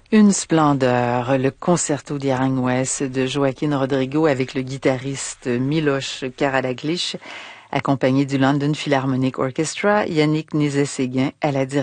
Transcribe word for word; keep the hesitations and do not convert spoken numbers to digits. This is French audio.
Une splendeur, le concerto di Aranjuez de Joaquín Rodrigo avec le guitariste Miloš Karađagić, accompagné du London Philharmonic Orchestra, Yannick Nézet-Séguin à la direction.